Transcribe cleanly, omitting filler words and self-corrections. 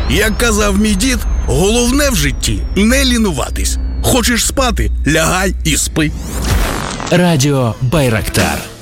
Як казав мій дід, головне в житті – не лінуватись. Хочеш спати – лягай і спи. Радіо Байрактар.